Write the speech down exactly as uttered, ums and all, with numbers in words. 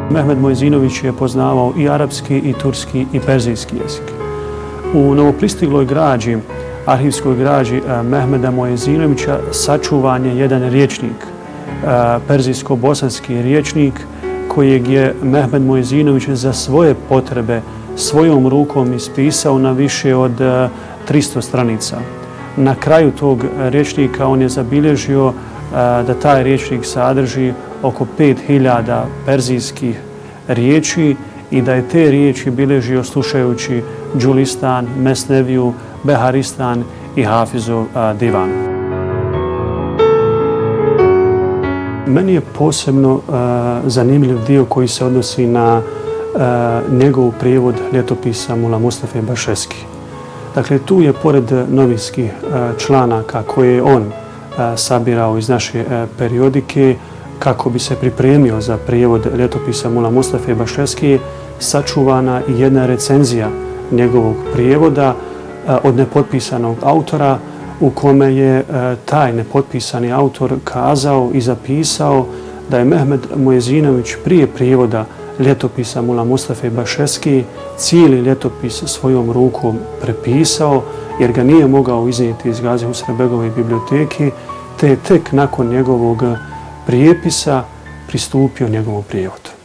Mehmed Mojezinović je poznavao i arapski, i turski, i perzijski jezik. U novopristigloj građi, arhivskoj građi Mehmeda Mojezinovića sačuvan je jedan riječnik, perzijsko-bosanski riječnik, kojeg je Mehmed Mojezinović za svoje potrebe svojom rukom ispisao na više od tristo stranica. Na kraju tog riječnika on je zabilježio da taj riječnik sadrži oko pet hiljada perzijskih riječi i da je te riječi bilježio slušajući Đulistan, Mesneviju, Beharistan i Hafizov divan. Meni je posebno uh, zanimljiv dio koji se odnosi na uh, njegov prijevod ljetopisa Mula Mustafe Bašeski. Dakle, tu je pored novinskih uh, članaka koje je on uh, sabirao iz naše uh, periodike kako bi se pripremio za prijevod ljetopisa Mula Mustafe Bašeski, sačuvana i jedna recenzija njegovog prijevoda uh, od nepotpisanog autora, u kome je taj nepotpisani autor kazao i zapisao da je Mehmed Mojezinović prije prijevoda ljetopisa Mula Mustafe Bašeski cijeli ljetopis svojom rukom prepisao jer ga nije mogao iznijeti iz Gazi Husrebegove biblioteke, te je tek nakon njegovog prijepisa pristupio njegovom prijevodu.